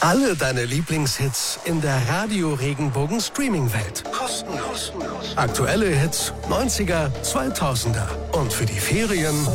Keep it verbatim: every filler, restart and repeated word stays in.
Alle deine Lieblingshits in der Radio Regenbogen Streaming-Welt. Kostenlos. Aktuelle Hits, neunziger, zweitausender. Und für die Ferien